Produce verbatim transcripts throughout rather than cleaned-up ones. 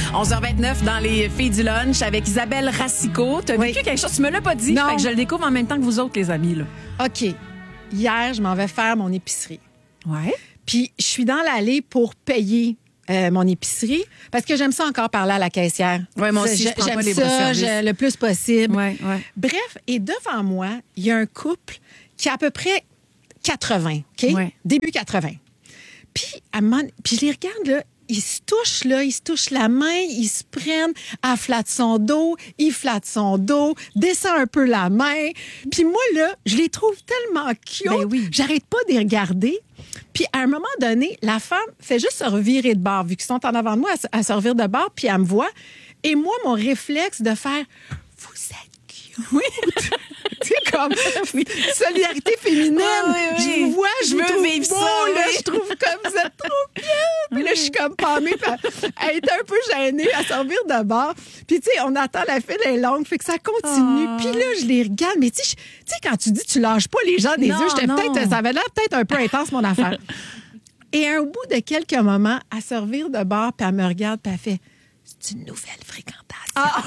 onze heures vingt-neuf dans les filles du lunch avec Isabelle Racicot. Tu as Oui. vécu quelque chose, tu me l'as pas dit. Non. Fait que je le découvre en même temps que vous autres, les amis. Là. OK. Hier, je m'en vais faire mon épicerie. Ouais. Puis, je suis dans l'allée pour payer euh, mon épicerie parce que j'aime ça encore parler à la caissière. Ouais, moi aussi, Ça, je prends j'aime pas les ça, bras services. je- le plus possible. Ouais, ouais. Bref, et devant moi, il y a un couple qui a à peu près quatre-vingts, OK? Ouais. Début quatre-vingts. Puis, à un moment- puis je les regarde, là, ils se touchent, là, ils se touchent la main, ils se prennent, elle flatte son dos, il flatte son dos, descend un peu la main. Puis moi, là, je les trouve tellement cute. Ben oui. J'arrête pas de les regarder. Puis à un moment donné, la femme fait juste se revirer de bord, vu qu'ils sont en avant de moi, à, se- à se revirer de bord, puis elle me voit. Et moi, mon réflexe de faire « Vous êtes cute! » Oui. C'est comme solidarité féminine. Ah oui, oui. Je vous vois, je, Je vous veux trouve vivre beau, ça, là, oui. je trouve comme vous êtes trop cute. Puis là, je suis comme palmée. Puis elle, elle était un peu gênée à servir de bord. Puis tu sais, on attend, la file est longue, fait que ça continue. Ah. Puis là, je les regarde. Mais tu sais, je- tu sais, quand tu dis tu lâches pas les gens des Non, yeux, j'étais non. peut-être, ça avait l'air peut-être un peu intense, mon affaire. Et au bout de quelques moments, à servir de bord, puis elle me regarde, puis elle fait « C'est une nouvelle fréquentation. Ah.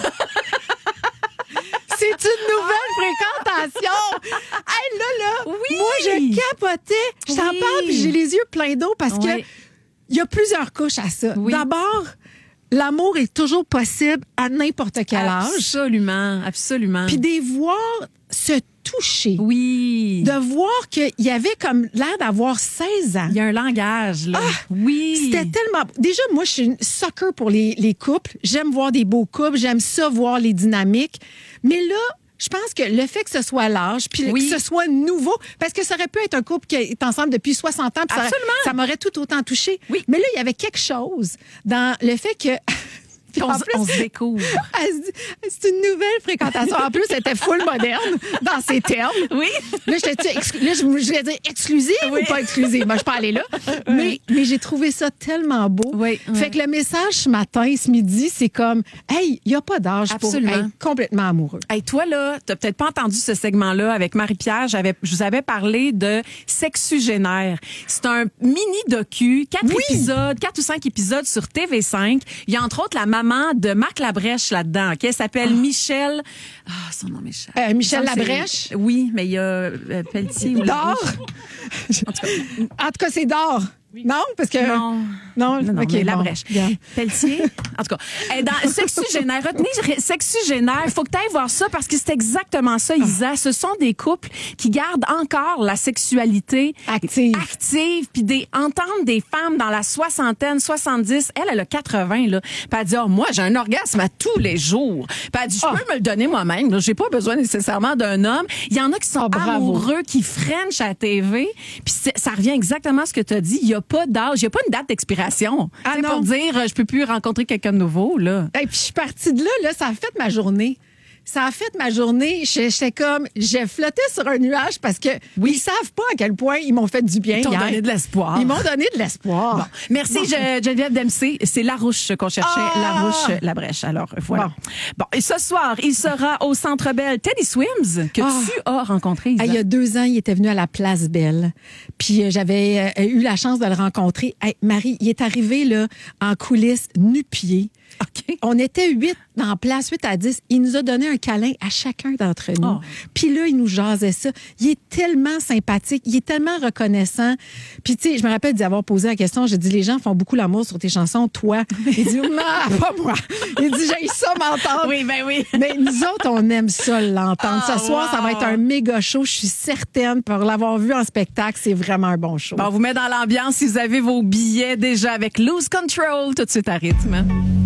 C'est une nouvelle fréquentation! Hey, là, là, Oui. moi, je capotais. Je t'en Oui. parle, puis j'ai les yeux pleins d'eau parce que Oui. il y a plusieurs couches à ça. Oui. D'abord, l'amour est toujours possible à n'importe quel âge. Absolument, absolument. Puis des voir se toucher. oui. De voir qu'il y avait comme l'air d'avoir seize ans. Il y a un langage, là. Ah! oui. C'était tellement... Déjà, moi, je suis une sucker pour les, les couples. J'aime voir des beaux couples. J'aime ça, voir les dynamiques. Mais là, je pense que le fait que ce soit l'âge, puis Oui. que ce soit nouveau, parce que ça aurait pu être un couple qui est ensemble depuis soixante ans, puis ça, aurait- Absolument. ça m'aurait tout autant touché. Oui. Mais là, il y avait quelque chose dans le fait que... Puis on, en se- plus, on se découvre. elle se dit, c'est une nouvelle fréquentation. En plus, c'était full moderne dans ses termes. Oui. Là, j'étais, exclu- là, je je voulais dire exclusive Oui. ou pas exclusive. Moi, je peux aller là. Mais, mais j'ai trouvé ça tellement beau. Oui, oui. Fait que le message ce matin, ce midi, c'est comme, hey, il n'y a pas d'âge pour Absolument. être complètement amoureux. Hey, toi, là, t'as peut-être pas entendu ce segment-là avec Marie-Pierre. J'avais, je vous avais parlé de Sexugénaire. C'est un mini-docu, quatre Oui. épisodes, quatre ou cinq épisodes sur T V cinq. Il y a entre autres la maman de Marc Labrèche là-dedans, OK? Elle s'appelle Michel... Ah, son nom m'échappe. Euh, Michel Il me semble que Labrèche? c'est- Oui, mais il y a euh, Pelletier ou D'or? Labrèche. En tout cas, En tout cas, c'est d'or. Non? Parce que. non. Non, Non, non, OK, mais bon, Labrèche. regarde. Pelletier. En tout cas, eh, dans Sexugénaire, retenez ré- Sexugénaire, faut que tu ailles voir ça parce que c'est exactement ça, Isa. Ce sont des couples qui gardent encore la sexualité Active. active, puis des entendre des femmes dans la soixantaine, soixante-dix, elle, elle a quatre-vingts, là. Puis elle dit, oh, moi, j'ai un orgasme à tous les jours. Puis elle dit, je Ah. peux me le donner moi-même, là. J'ai pas besoin nécessairement d'un homme. Il y en a qui sont Ah, bravo. amoureux, qui frenchent à la T V. Puis c'est- ça revient exactement à ce que tu as dit. Il y a pas d'âge, il y a pas une date d'expiration. Ah, Tu sais, non. pour dire, euh, je peux plus rencontrer quelqu'un de nouveau, là. Et puis je suis partie de là, là, ça a fait ma journée. Ça a fait ma journée. J'ai- J'étais comme, j'ai flotté sur un nuage parce que ils savent pas à quel point ils m'ont fait du bien Ils t'ont hier. donné de l'espoir. Ils m'ont donné de l'espoir. Bon. Merci, Je- Geneviève Dempsey. C'est Larouche qu'on cherchait. Ah! Larouche, la brèche. Alors, voilà. Bon. Et ce soir, il sera au Centre Bell Teddy Swims, que Ah. tu as rencontré, Isa. Ah, il y a deux ans, il était venu à la Place Belle. Puis euh, j'avais euh, eu la chance de le rencontrer. Hey, Marie, il est arrivé là en coulisses, nu-pieds. OK. On était huit dans la place, huit à dix. Il nous a donné un câlin à chacun d'entre nous. Oh. Puis là, il nous jasait ça. Il est tellement sympathique, il est tellement reconnaissant. Puis tu sais, je me rappelle d'y avoir posé la question, j'ai dit, les gens font beaucoup l'amour sur tes chansons, toi. Il dit, non, pas moi. Il dit, j'ai ça m'entendre. Oui, ben oui. Mais nous autres, on aime ça l'entendre. Ah, Ce soir, ça va wow. être un méga show. Je suis certaine, pour l'avoir vu en spectacle, c'est vraiment un bon show. Bon, on vous met dans l'ambiance si vous avez vos billets déjà avec Lose Control tout de suite à rythme.